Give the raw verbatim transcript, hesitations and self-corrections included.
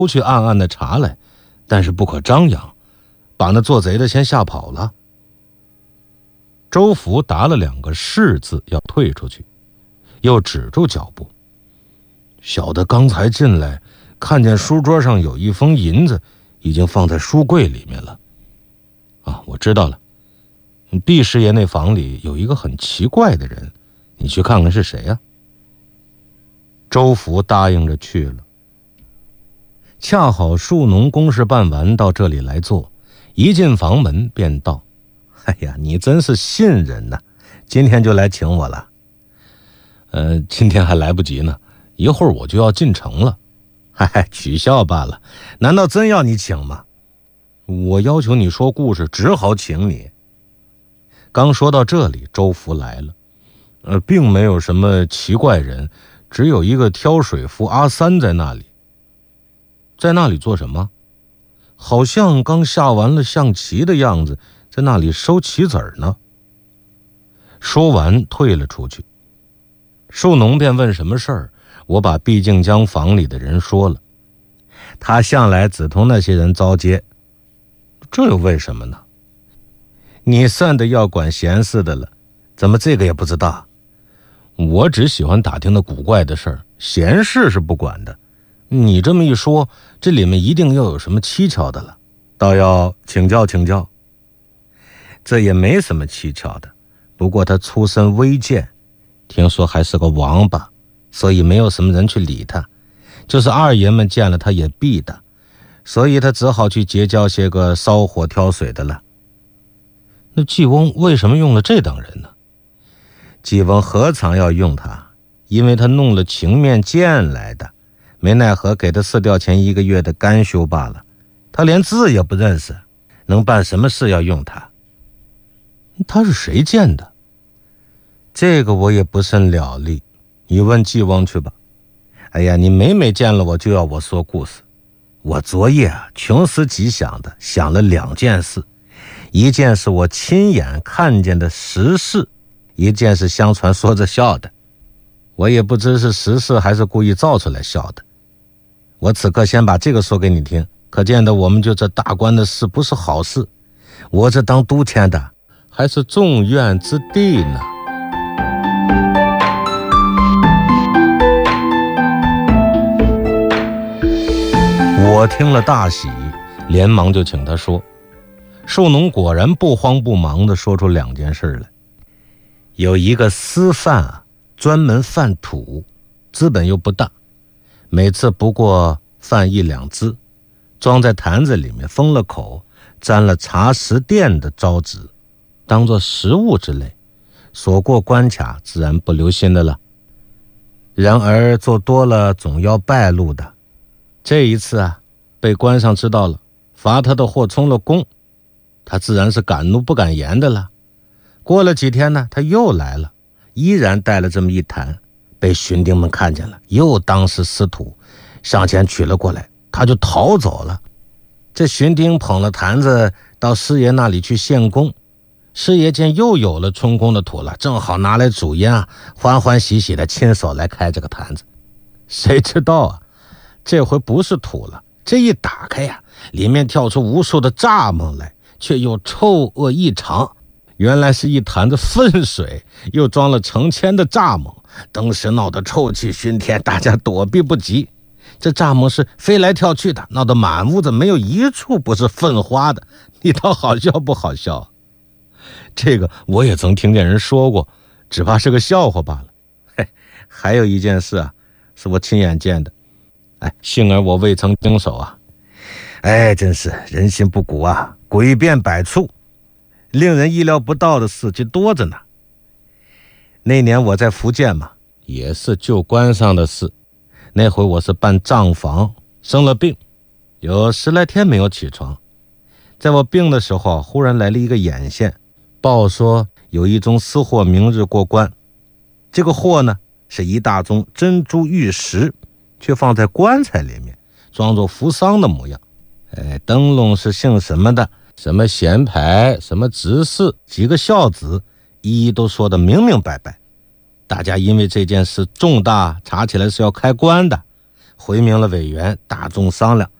出去暗暗的查来，但是不可张扬，把那做贼的先吓跑了。周福答了两个是字，要退出去，又止住脚步。小的刚才进来，看见书桌上有一封银子，已经放在书柜里面了。啊，我知道了，毕师爷那房里有一个很奇怪的人，你去看看是谁啊？周福答应着去了。恰好树农公事办完到这里来坐，一进房门便道：哎呀，你真是信人呐，今天就来请我了。呃，今天还来不及呢，一会儿我就要进城了。嗨，取笑罢了，难道真要你请吗？我要求你说故事，只好请你。刚说到这里，周福来了，呃，并没有什么奇怪人，只有一个挑水夫阿三在那里。在那里做什么？好像刚下完了象棋的样子，在那里收棋子儿呢。说完退了出去。树农便问什么事儿，我把毕敬江房里的人说了。他向来只同那些人招接。这又为什么呢？你算得要管闲事的了，怎么这个也不知道？我只喜欢打听那古怪的事儿，闲事是不管的。你这么一说，这里面一定要有什么蹊跷的了，倒要请教请教。这也没什么蹊跷的，不过他出身微贱，听说还是个王八，所以没有什么人去理他，就是二爷们见了他也避他，所以他只好去结交些个烧火挑水的了。那季翁为什么用了这等人呢？季翁何尝要用他？因为他弄了情面见来的，没奈何给他四吊钱一个月的干休罢了。他连字也不认识，能办什么事要用他？他是谁见的？这个我也不甚了力，你问季翁去吧。哎呀，你每每见了我就要我说故事。我昨夜啊，穷思极想的想了两件事，一件是我亲眼看见的实事，一件是相传说着笑的。我也不知是实事还是故意造出来笑的。我此刻先把这个说给你听，可见得我们就这大官的事不是好事。我这当督签的还是众院之地呢。我听了大喜，连忙就请他说。树农果然不慌不忙地说出两件事来。有一个私贩啊，专门贩土，资本又不大，每次不过贩一两只，装在坛子里面，封了口，沾了茶食店的招纸，当作食物之类，锁过关卡，自然不留心的了。然而做多了总要败露的，这一次啊，被官上知道了，罚他的货充了公，他自然是敢怒不敢言的了。过了几天呢，他又来了，依然带了这么一坛，被巡丁们看见了，又当是私土，上前取了过来，他就逃走了。这巡丁捧了坛子到师爷那里去献功，师爷见又有了充公的土了，正好拿来煮烟啊，欢欢喜喜的亲手来开这个坛子。谁知道啊，这回不是土了，这一打开呀、啊，里面跳出无数的蚱蜢来，却又臭恶异常。原来是一坛子粪水，又装了成千的蚱蜢，当时闹得臭气熏天，大家躲避不及。这蚱蜢是飞来跳去的，闹得满屋子没有一处不是粪花的，你倒好笑不好笑？这个我也曾听见人说过，只怕是个笑话罢了。嘿，还有一件事啊，是我亲眼见的，哎，幸而我未曾经手啊。哎，真是人心不古啊，诡辩百出，令人意料不到的事就多着呢。那年我在福建嘛，也是旧官上的事。那回我是办账房，生了病，有十来天没有起床。在我病的时候，忽然来了一个眼线，报说有一宗私货明日过关。这个货呢，是一大宗珍珠玉石，却放在棺材里面，装作扶丧的模样。哎，灯笼是姓什么的，什么贤牌，什么执事，几个孝子，一一都说得明明白白。大家因为这件事重大，查起来是要开棺的， 回明了委员，大众商量，